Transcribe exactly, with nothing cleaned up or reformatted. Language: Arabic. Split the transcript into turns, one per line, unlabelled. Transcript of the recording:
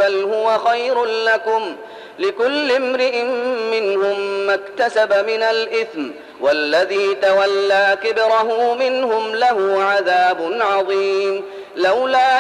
بل هو خير لكم لكل امرئ منهم ما اكتسب من الإثم والذي تولى كبره منهم له عذاب عظيم. لولا